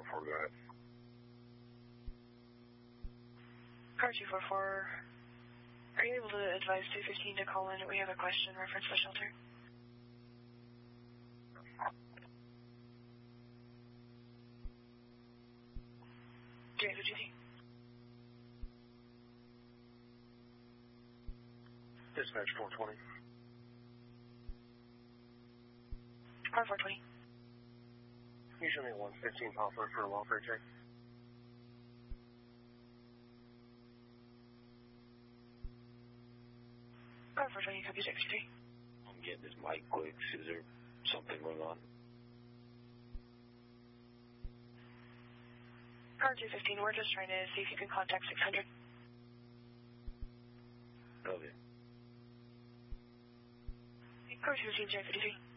244, go ahead. Car 244, are you able to advise 215 to call in? We have a question reference the shelter. Dispatch 420. Car 420. Can you show me 115 Poplar for a welfare check? Car 420, copy 63. I'm getting this mic quick. Is there something going on? Car 215, we're just trying to see if you can contact 600. Okay. Car 215, J53.